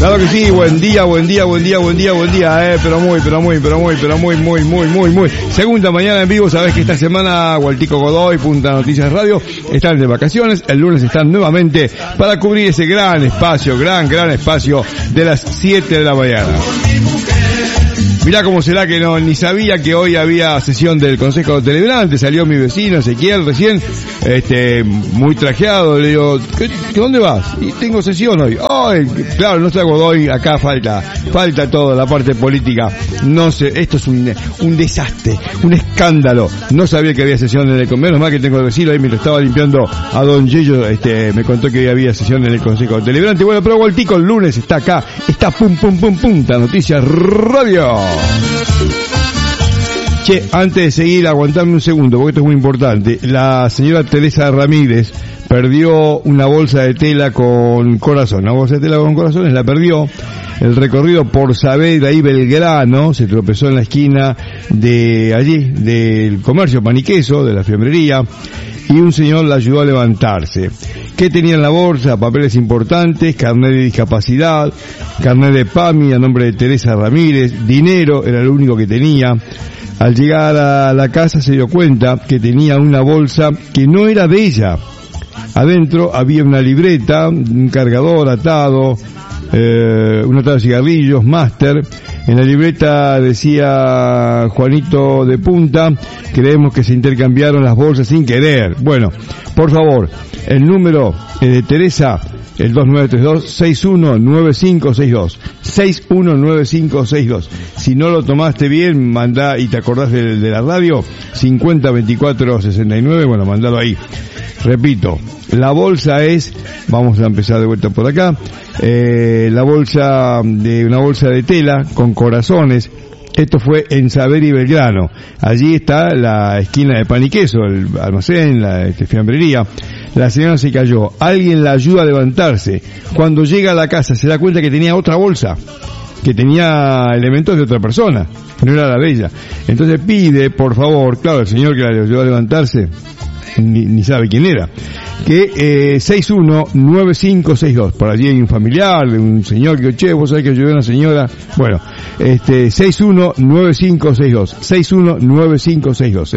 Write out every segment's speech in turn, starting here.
Claro que sí, buen día, pero muy. Segunda mañana en vivo, sabés que esta semana Gualtico Godoy, Punta Noticias Radio, están de vacaciones, el lunes están nuevamente para cubrir ese gran espacio de las 7 de la mañana. Mirá cómo será que no, ni sabía que hoy había sesión del Consejo Deliberante. Salió mi vecino Ezequiel recién, muy trajeado. Le digo, ¿dónde vas? Y tengo sesión hoy. Ay, claro, no salgo hoy, acá falta toda la parte política. No sé, esto es un desastre, un escándalo. No sabía que había sesión en el Consejo. Menos mal que tengo el vecino ahí, me lo estaba limpiando a Don Gillo, me contó que había sesión en el Consejo Deliberante. Bueno, pero Gualtico el lunes está acá, está Punta Noticias Radio. Che, antes de seguir, aguantame un segundo, porque esto es muy importante. La señora Teresa Ramírez perdió una bolsa de tela con corazón. Una bolsa de tela con corazones la perdió. El recorrido por Saavedra y Belgrano, se tropezó en la esquina de allí, del comercio Pan y Queso, de la fiambrería, y un señor la ayudó a levantarse. ¿Qué tenía en la bolsa? Papeles importantes, carnet de discapacidad, carnet de PAMI a nombre de Teresa Ramírez, dinero, era lo único que tenía. Al llegar a la casa se dio cuenta que tenía una bolsa que no era de ella. Adentro había una libreta, un cargador atado, una tabla de cigarrillos, Master. En la libreta decía Juanito de Punta, creemos que se intercambiaron las bolsas sin querer. Bueno, por favor, el número de Teresa, el 2932-619562. 619562. Si no lo tomaste bien, mandá, y te acordás de la radio, 502469, bueno, mandalo ahí. Repito, la bolsa es, vamos a empezar de vuelta por acá, una bolsa de tela con corazones. Esto fue en Saavedra y Belgrano. Allí está la esquina de Pan y Queso, el almacén, la fiambrería. La señora se cayó. Alguien la ayuda a levantarse. Cuando llega a la casa se da cuenta que tenía otra bolsa, que tenía elementos de otra persona, no era la de ella. Entonces pide, por favor, claro, el señor que la ayudó a levantarse ni sabe quién era, que 619562, por allí hay un familiar de un señor que, che, vos sabés que ayudó a una señora, bueno, 619562, 619562,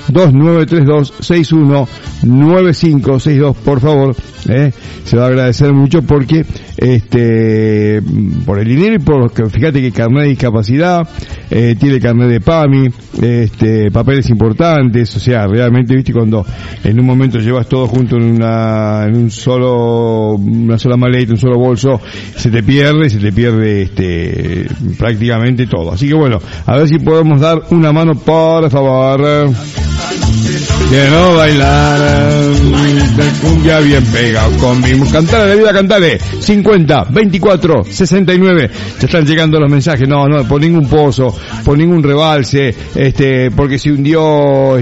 2932-619562, por favor, se va a agradecer mucho porque, por el dinero y fíjate que carnet de discapacidad, tiene carnet de PAMI, papeles importantes, o sea, realmente, viste, cuando en un momento llevas todo junto en una sola maleta, un solo bolso, se te pierde prácticamente todo. Así que bueno, a ver si podemos dar una mano, por favor. Que no bailar de cumbia bien pegado conmigo. Cantale la vida, cantale. 50, 24, 69. Ya están llegando los mensajes. No, por ningún pozo, por ningún rebalse, porque se hundió,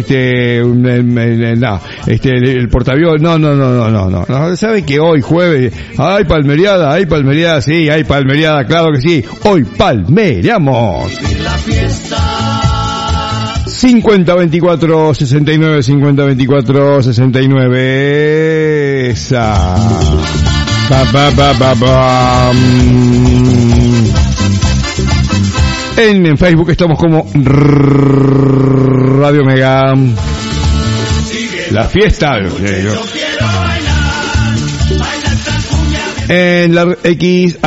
el portaaviones. No. ¿Sabe que hoy jueves hay palmereada? Sí, hay palmereada, claro que sí. Hoy palmereamos. 5024-69, esa. En Facebook estamos como Radio Mega. La fiesta. En la X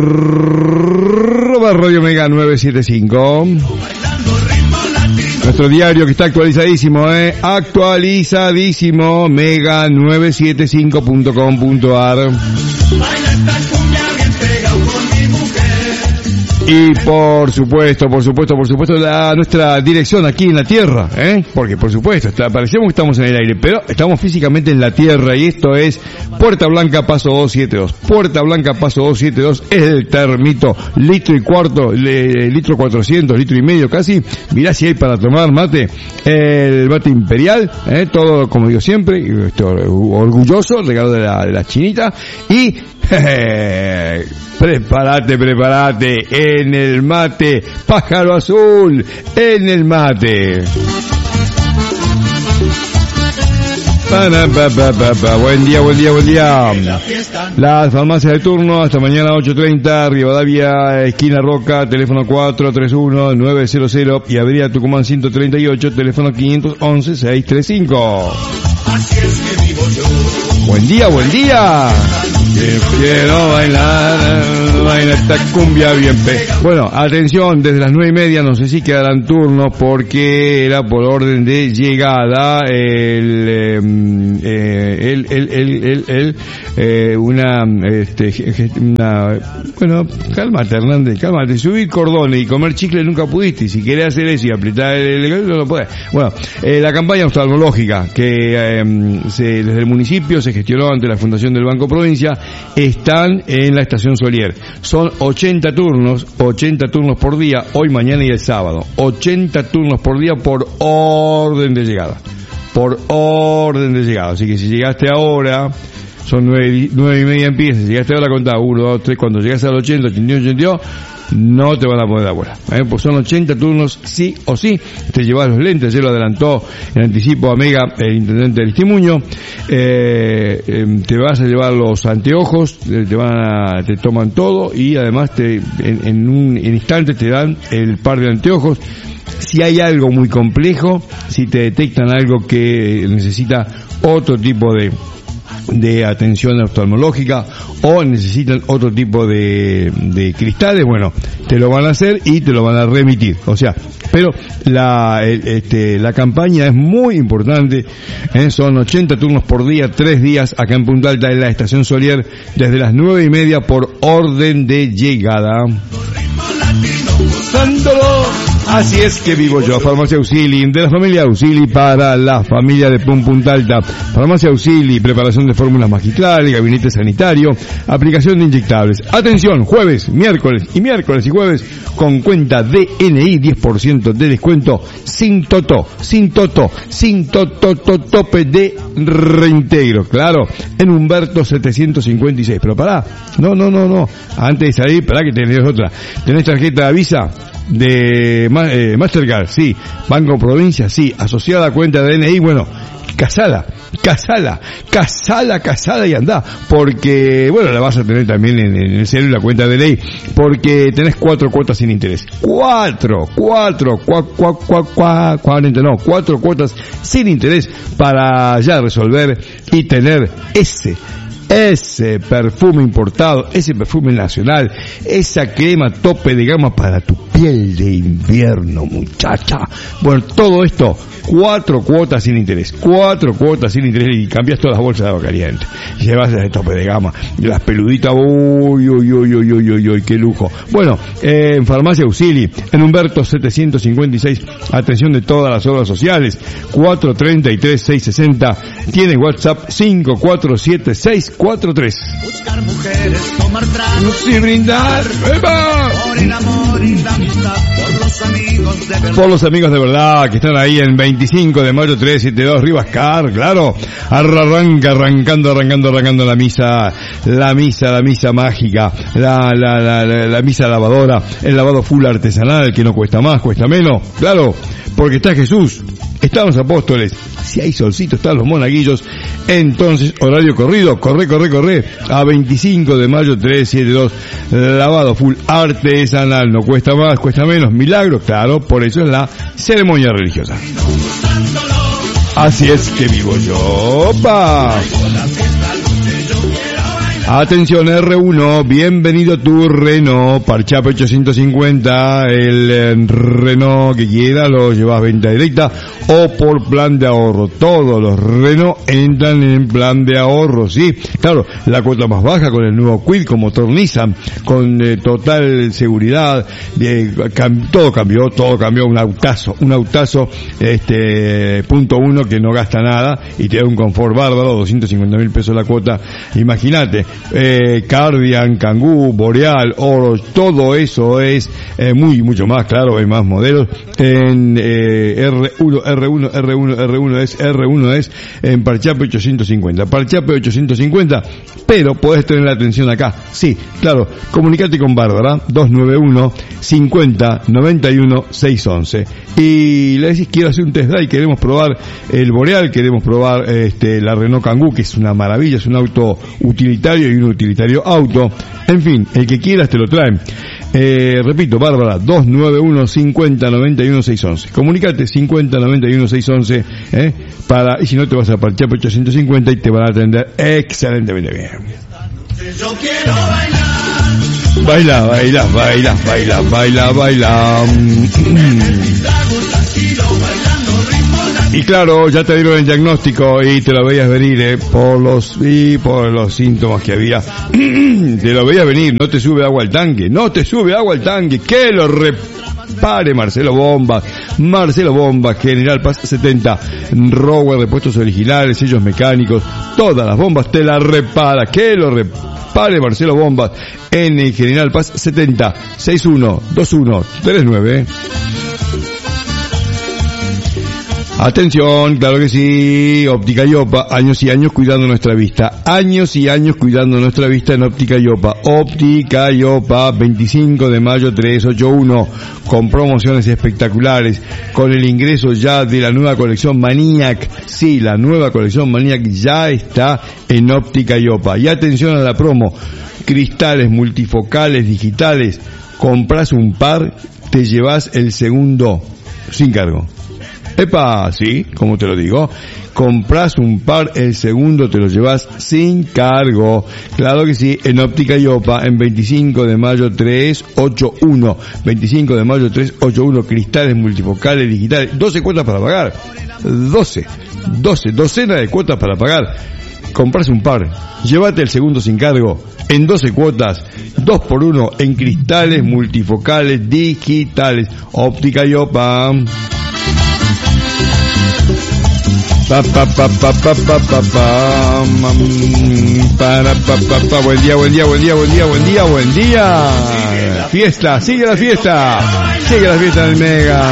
@Radio Mega 975. Nuestro diario que está actualizadísimo, actualizadísimo, mega975.com.ar. Y por supuesto, nuestra dirección aquí en la Tierra, porque por supuesto, parecemos que estamos en el aire, pero estamos físicamente en la Tierra, y esto es Puerta Blanca, Paso 272. Puerta Blanca, Paso 272, es el termito, litro y cuarto, litro 400, litro y medio casi. Mirá si hay para tomar mate, el mate imperial, todo como digo siempre, orgulloso, regalo de la chinita, y prepárate en el mate, pájaro azul en el mate. Buen día. Las farmacias de turno hasta mañana 8:30, Rivadavia, esquina Roca, teléfono 431-900 y Avenida Tucumán 138, teléfono 511-635. Así es que vivo yo. Buen día. Quiero bailar esta cumbia bien Bueno, atención, desde las 9:30, no sé si quedarán turnos porque era por orden de llegada bueno, cálmate Hernández, cálmate, subir cordones y comer chicle nunca pudiste, y si querés hacer eso y apretar el no lo podés. Bueno, la campaña oftalmológica que desde el municipio se gestionó ante la Fundación del Banco Provincia, están en la estación Solier. Son 80 turnos por día, hoy, mañana y el sábado. 80 turnos por día por orden de llegada. Así que si llegaste ahora, son 9:30 empieza, si llegaste ahora, contá 1, 2, 3, cuando llegas al 80, 81, 82, no te van a poder dar bola, pues son 80 turnos sí o sí. Te llevas los lentes, ya lo adelantó en anticipo a Mega el intendente del Estimuño. Te vas a llevar los anteojos, te toman todo y además en un instante te dan el par de anteojos. Si hay algo muy complejo, si te detectan algo que necesita otro tipo de atención oftalmológica o necesitan otro tipo de cristales, bueno, te lo van a hacer y te lo van a remitir. O sea, pero la campaña es muy importante, son 80 turnos por día, 3 días acá en Punta Alta, en la estación Solier, desde las 9:30 por orden de llegada. Así es que vivo yo. Farmacia Auxili, de la familia Auxili para la familia de Punta Alta. Farmacia Auxili, preparación de fórmulas magistrales, gabinete sanitario, aplicación de inyectables. Atención, jueves, miércoles y jueves, con cuenta DNI, 10% de descuento, sin tope de reintegro. Claro, en Humberto 756. Pero pará, no. Antes de salir, pará que tenés otra. Tenés tarjeta Visa de Mastercard, sí. Banco Provincia, sí. Asociada a cuenta de DNI, bueno, casala y andá, porque bueno, la vas a tener también en el celular, la cuenta de ley, porque tenés 4 cuotas sin interés. 4 cuotas sin interés para ya resolver y tener ese perfume importado, ese perfume nacional, esa crema tope de gama para tu piel de invierno, muchacha. Bueno, todo esto, 4 cuotas sin interés y cambias todas las bolsas de agua caliente. Llevas ese tope de gama, las peluditas, uy, qué lujo. Bueno, en Farmacia Auxili, en Humberto 756, atención de todas las obras sociales, 433-660, tiene WhatsApp 547-643. Buscar mujeres, tomar tragos y brindar, por el amor y la amistad, por los amigos de verdad que están ahí en 25 de mayo 372 Rivascar, claro. Arrancando la misa mágica, la misa lavadora, el lavado full artesanal, que no cuesta más, cuesta menos, claro, porque está Jesús, están los apóstoles, si hay solcito están los monaguillos. Entonces, horario corrido, corre a 25 de mayo 372, lavado full artesanal, no cuesta más, cuesta menos, milagro, claro, por eso es la ceremonia religiosa. Así es que vivo yo, pa. Atención R1, bienvenido tu Renault, Parchape 850, el Renault que quiera lo llevas venta directa o por plan de ahorro. Todos los Renault entran en plan de ahorro, sí. Claro, la cuota más baja con el nuevo Kwid con motor Nissan, con total seguridad, todo cambió, un autazo, punto 1 que no gasta nada y te da un confort bárbaro, 250.000 pesos la cuota, imagínate. Cardian, Kangoo, Boreal, Oro, todo eso es mucho más, claro, hay más modelos en R1 es en Parchape 850. Parchape 850, pero podés tener la atención acá. Sí, claro, comunicate con Bárbara, 291 50 91 611. Y le decís, quiero hacer un test drive, queremos probar el Boreal, queremos probar la Renault Kangoo, que es una maravilla, es un auto utilitario y un utilitario auto. En fin, el que quieras te lo traen. Repito, Bárbara, 291 50 91 611. Comunicate 50 91 611, y si no te vas a Parchape 850 y te van a atender excelentemente bien. Yo quiero bailar. Baila. Y claro, ya te dieron el diagnóstico y te lo veías venir, por los síntomas que había. Te lo veías venir, no te sube agua al tanque, que lo repare Marcelo Bombas, General Paz 70, Rower, repuestos originales, sellos mecánicos, todas las bombas te las repara, que lo repare Marcelo Bombas en el General Paz 70, 612139. Atención, claro que sí, Óptica Iopa, años y años cuidando nuestra vista en Óptica Iopa. Óptica Iopa, 25 de mayo 381, con promociones espectaculares, con el ingreso ya de la nueva colección Maniac. Sí, la nueva colección Maniac ya está en Óptica Iopa. Y atención a la promo, cristales multifocales digitales, compras un par, te llevas el segundo sin cargo. Epa, sí, como te lo digo, compras un par, el segundo te lo llevas sin cargo. Claro que sí, en Óptica Iopa, en 25 de mayo 381. 25 de mayo 381, cristales multifocales digitales, 12 cuotas para pagar. 12, docena de cuotas para pagar. Compras un par, llévate el segundo sin cargo, en 12 cuotas, 2x1 en cristales multifocales digitales. Óptica Iopa. Buen día. Fiesta, sigue la fiesta en el Mega.